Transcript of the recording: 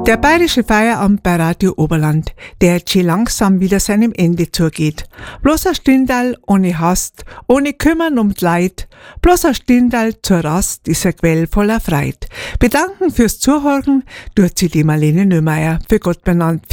Der bayerische Feierabend bei Radio Oberland, der jetzt schon langsam wieder seinem Ende zugeht. Bloß ein Stündal ohne Hast, ohne Kümmern ums Leid, bloß ein Stündal zur Rast ist ein Quell voller Freit. Bedanken fürs Zuhören tut sie die Marlene Nömeier, für Gott benannt.